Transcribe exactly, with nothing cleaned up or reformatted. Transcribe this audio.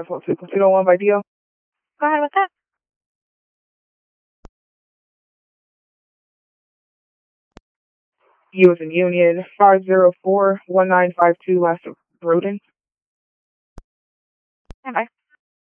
five four two two one by Dio. Go ahead with that. U as in Union, five zero four one nine five two, last of Broden. And bye.